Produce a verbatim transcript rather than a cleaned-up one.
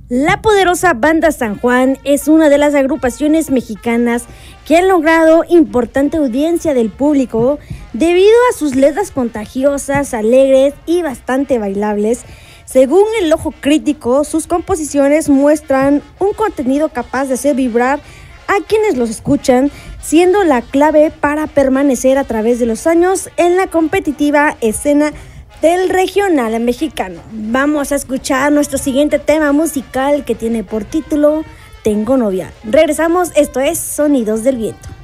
La poderosa Banda San Juan es una de las agrupaciones mexicanas que han logrado importante audiencia del público debido a sus letras contagiosas, alegres y bastante bailables. Según el ojo crítico, sus composiciones muestran un contenido capaz de hacer vibrar a quienes los escuchan, siendo la clave para permanecer a través de los años en la competitiva escena del regional mexicano. Vamos a escuchar nuestro siguiente tema musical que tiene por título Tengo novia. Regresamos, esto es Sonidos del Viento.